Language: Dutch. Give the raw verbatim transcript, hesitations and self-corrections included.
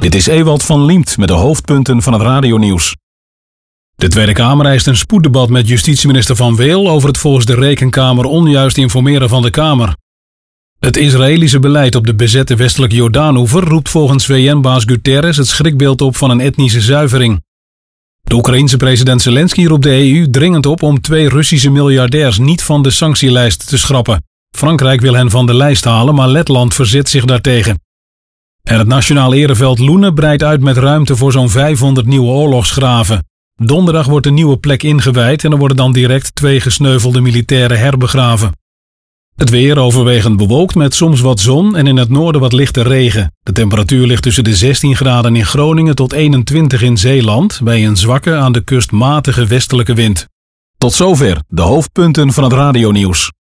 Dit is Ewald van Liemt met de hoofdpunten van het radionieuws. De Tweede Kamer eist een spoeddebat met justitieminister Van Weel over het volgens de Rekenkamer onjuist informeren van de Kamer. Het Israëlische beleid op de bezette westelijke Jordaanoever roept volgens V N-baas Guterres het schrikbeeld op van een etnische zuivering. De Oekraïense president Zelensky roept de E U dringend op om twee Russische miljardairs niet van de sanctielijst te schrappen. Frankrijk wil hen van de lijst halen, maar Letland verzet zich daartegen. En het Nationaal Ereveld Loenen breidt uit met ruimte voor zo'n vijfhonderd nieuwe oorlogsgraven. Donderdag wordt een nieuwe plek ingewijd en er worden dan direct twee gesneuvelde militairen herbegraven. Het weer overwegend bewolkt met soms wat zon en in het noorden wat lichte regen. De temperatuur ligt tussen de zestien graden in Groningen tot eenentwintig in Zeeland, bij een zwakke aan de kust matige westelijke wind. Tot zover de hoofdpunten van het radionieuws.